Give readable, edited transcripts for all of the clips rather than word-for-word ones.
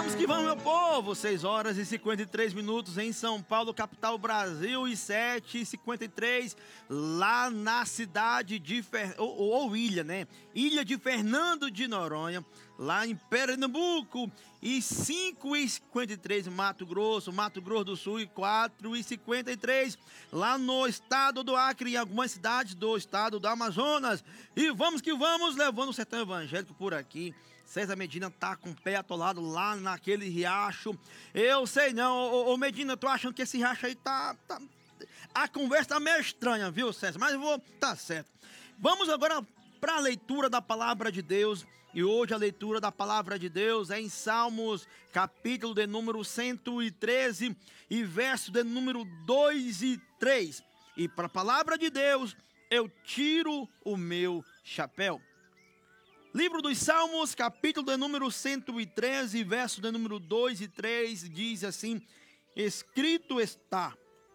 Vamos que vamos, meu povo! 6 horas e 53 minutos em São Paulo, capital Brasil, e 7h53 lá na cidade de ilha, né? Ilha de Fernando de Noronha, lá em Pernambuco, e 5h53 Mato Grosso do Sul, e 4h53 lá no estado do Acre, em algumas cidades do estado do Amazonas. E vamos que vamos, levando o sertão evangélico por aqui. César Medina tá com o pé atolado lá naquele riacho. Eu sei não, ô Medina, eu tô achando que esse riacho aí tá... A conversa tá meio estranha, viu, César? Mas eu vou... Tá certo. Vamos agora para a leitura da palavra de Deus. E hoje a leitura da palavra de Deus é em Salmos, capítulo de número 113 e verso de número 2 e 3. E para a palavra de Deus, eu tiro o meu chapéu. Livro dos Salmos, capítulo de número 113, verso de número 2 e 3, diz assim: escrito está: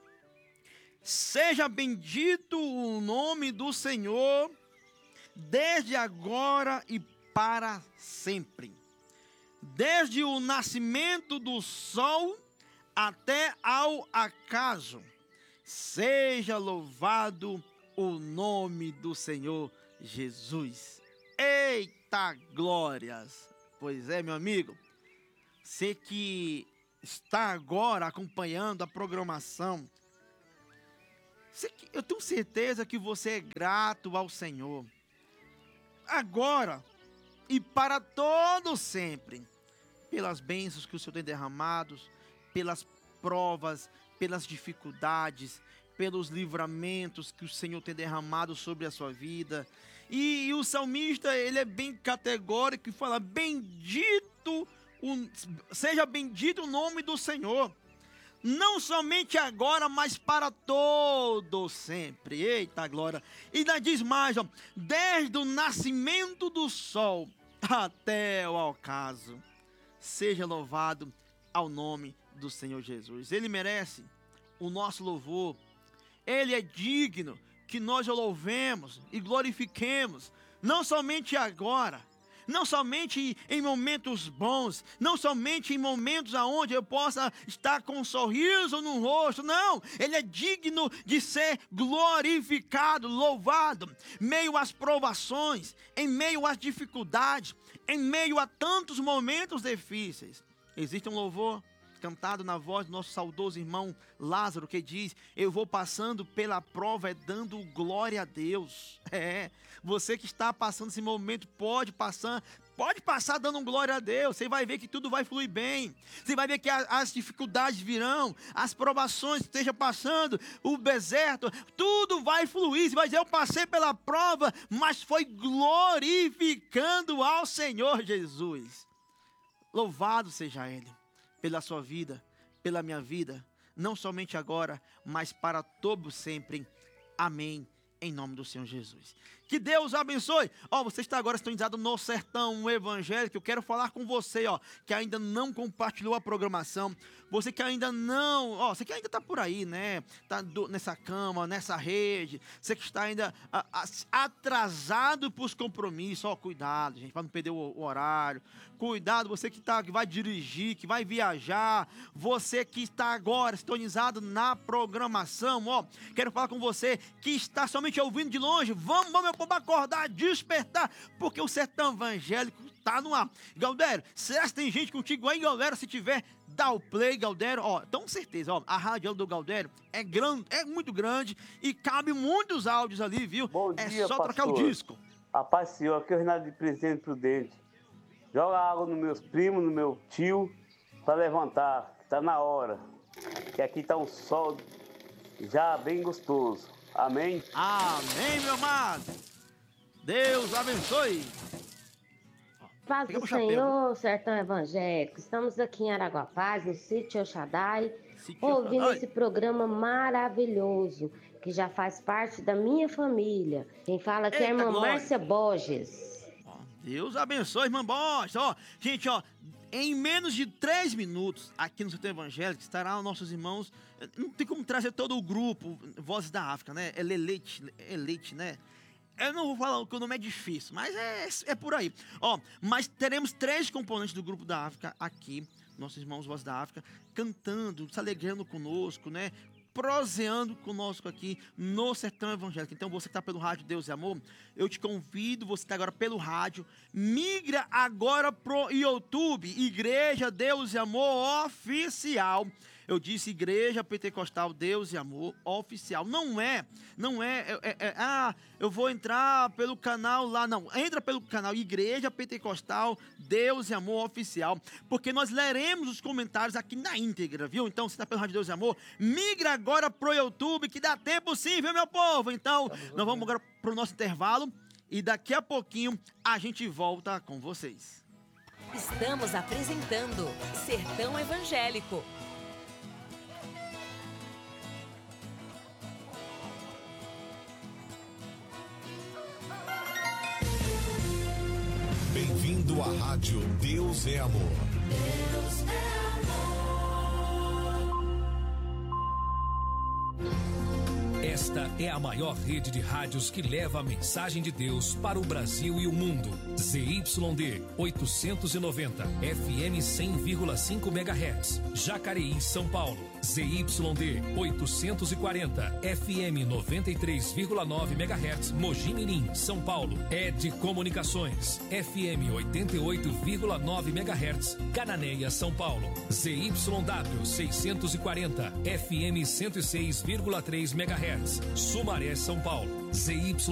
seja bendito o nome do Senhor, desde agora e para sempre. Desde o nascimento do sol até ao acaso, seja louvado o nome do Senhor Jesus. Eita glórias! Pois é, meu amigo, você que está agora acompanhando a programação, eu tenho certeza que você é grato ao Senhor, agora e para todo sempre, pelas bênçãos que o Senhor tem derramado, pelas provas, pelas dificuldades, pelos livramentos que o Senhor tem derramado sobre a sua vida. E o salmista, ele é bem categórico e fala: seja bendito o nome do Senhor, não somente agora, mas para todo sempre. Eita glória! E ainda diz mais, ó, desde o nascimento do sol até o ocaso, seja louvado ao nome do Senhor Jesus. Ele merece o nosso louvor. Ele é digno que nós o louvemos e glorifiquemos, não somente agora, não somente em momentos bons, não somente em momentos onde eu possa estar com um sorriso no rosto, não, ele é digno de ser glorificado, louvado, meio às provações, em meio às dificuldades, em meio a tantos momentos difíceis. Existe um louvor cantado na voz do nosso saudoso irmão Lázaro, que diz: eu vou passando pela prova, dando glória a Deus. Você que está passando esse momento, pode passar dando glória a Deus. Você vai ver que tudo vai fluir bem. Você vai ver que as dificuldades virão, as provações que esteja passando, o deserto, tudo vai fluir. Você vai dizer: eu passei pela prova, mas foi glorificando ao Senhor Jesus. Louvado seja Ele pela sua vida, pela minha vida, não somente agora, mas para todo sempre. Amém. Em nome do Senhor Jesus. Que Deus abençoe. Você está agora sintonizado no Sertão Evangélico. Eu quero falar com você, que ainda não compartilhou a programação. Você que ainda não, você que ainda está por aí, né? Tá nessa cama, nessa rede. Você que está ainda atrasado para os compromissos. Cuidado, gente, para não perder o horário. Cuidado, você que vai dirigir, que vai viajar. Você que está agora sintonizado na programação. Quero falar com você que está somente ouvindo de longe. Vamos, meu povo, acordar, despertar, porque o Sertão Evangélico está no ar. Galdério, será que tem gente contigo aí, galera? Se tiver, dá o play, Galdério. Com certeza, a rádio do Galdério é grande, é muito grande e cabe muitos áudios ali, viu? Bom dia, só pastor. Trocar o disco. A paz do Senhor, aqui é o Renato de Presidente Prudente. Joga água nos meus primos, no meu tio, para levantar, que tá na hora. Que aqui tá um sol já bem gostoso. Amém? Amém, meu amado. Deus abençoe. Paz do Senhor, Sertão Evangélico. Estamos aqui em Araguapaz, no sítio Oxadai, ouvindo esse programa maravilhoso, que já faz parte da minha família. Quem fala aqui é a irmã Márcia Borges. Deus abençoe, irmã Borges. Gente, em menos de 3 minutos, aqui no Sertão Evangélico, estará os nossos irmãos. Não tem como trazer todo o grupo, Vozes da África, né? Elite, né? Eu não vou falar que o nome é difícil, mas é por aí. Ó, mas teremos 3 componentes do Grupo da África aqui, nossos irmãos Voz da África, cantando, se alegrando conosco, né? Proseando conosco aqui no Sertão Evangélico. Então, você que está pelo rádio Deus e Amor, eu te convido, você que está agora pelo rádio, migra agora pro YouTube, Igreja Deus e Amor Oficial. Eu disse Igreja Pentecostal Deus e Amor Oficial. Não é, eu vou entrar pelo canal lá. Não, entra pelo canal Igreja Pentecostal Deus e Amor Oficial, porque nós leremos os comentários aqui na íntegra, viu? Então, você está pelo rádio Deus e Amor, migra agora pro YouTube, que dá tempo sim, viu, meu povo? Então, nós vamos agora pro nosso intervalo e daqui a pouquinho a gente volta com vocês. Estamos apresentando Sertão Evangélico. Bem-vindo à Rádio Deus é Amor. Deus é amor. Esta é a maior rede de rádios que leva a mensagem de Deus para o Brasil e o mundo. ZYD 890, FM 100,5 MHz, Jacareí, São Paulo. ZYD 840, FM 93,9 MHz, Mogi Mirim, São Paulo. ED Comunicações, FM 88,9 MHz, Cananéia, São Paulo. ZYW 640, FM 106,3 MHz, Sumaré, São Paulo. ZY